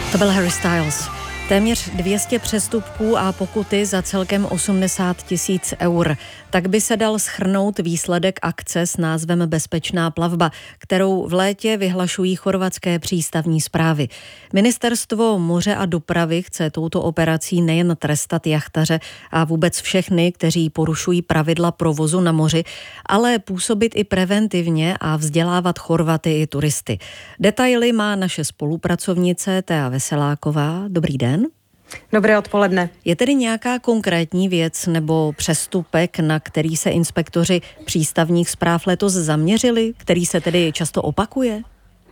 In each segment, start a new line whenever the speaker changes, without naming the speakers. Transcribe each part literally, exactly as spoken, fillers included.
To byl Harry Styles. Téměř dvě stě přestupků a pokuty za celkem osmdesát tisíc eur. Tak by se dal shrnout výsledek akce s názvem Bezpečná plavba, kterou v létě vyhlašují chorvatské přístavní správy. Ministerstvo moře a dopravy chce touto operací nejen trestat jachtaře a vůbec všechny, kteří porušují pravidla provozu na moři, ale působit i preventivně a vzdělávat Chorvaty i turisty. Detaily má naše spolupracovnice Thea Veseláková. Dobrý den.
Dobré odpoledne.
Je tedy nějaká konkrétní věc nebo přestupek, na který se inspektoři přístavních správ letos zaměřili, který se tedy často opakuje?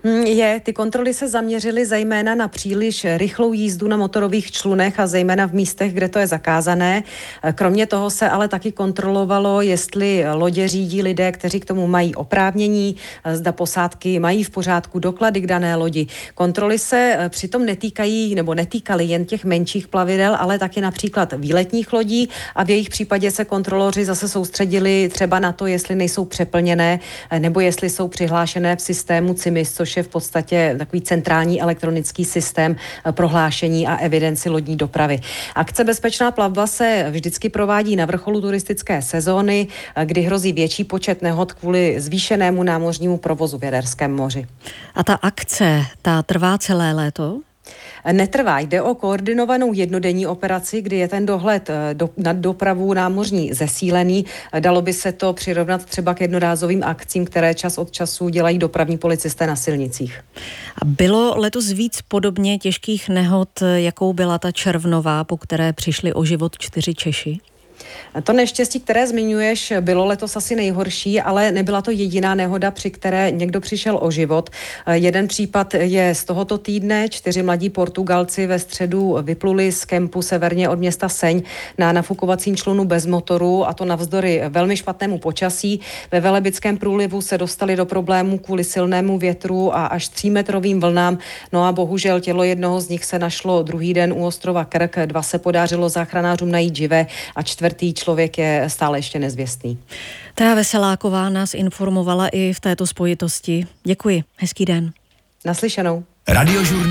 Je, ty kontroly se zaměřily zejména na příliš rychlou jízdu na motorových člunech a zejména v místech, kde to je zakázané. Kromě toho se ale taky kontrolovalo, jestli lodě řídí lidé, kteří k tomu mají oprávnění, zda posádky mají v pořádku doklady k dané lodi. Kontroly se přitom netýkají nebo netýkaly jen těch menších plavidel, ale taky například výletních lodí a v jejich případě se kontroloři zase soustředili třeba na to, jestli nejsou přeplněné nebo jestli jsou přihlášené v systému C I M I S, což je v podstatě takový centrální elektronický systém prohlášení a evidenci lodní dopravy. Akce Bezpečná plavba se vždycky provádí na vrcholu turistické sezóny, kdy hrozí větší počet nehod kvůli zvýšenému námořnímu provozu v Jaderském moři.
A ta akce, ta trvá celé léto?
Netrvá, jde o koordinovanou jednodenní operaci, kdy je ten dohled do, nad dopravou námořní zesílený. Dalo by se to přirovnat třeba k jednorázovým akcím, které čas od času dělají dopravní policisté na silnicích.
A bylo letos víc podobně těžkých nehod, jakou byla ta červnová, po které přišli o život čtyři Češi?
To neštěstí, které zmiňuješ, bylo letos asi nejhorší, ale nebyla to jediná nehoda, při které někdo přišel o život. Jeden případ je z tohoto týdne. Čtyři mladí Portugalci ve středu vypluli z kempu severně od města Seň na nafukovacím člunu bez motoru, a to navzdory velmi špatnému počasí. Ve Velebickém průlivu se dostali do problémů kvůli silnému větru a až třímetrovým vlnám. No a bohužel tělo jednoho z nich se našlo druhý den u ostrova Krk. Dva se podařilo záchranářům najít živé a čtvrtý člověk je stále ještě nezvěstný.
Thea Veseláková nás informovala i v této spojitosti. Děkuji. Hezký den.
Naslyšenou.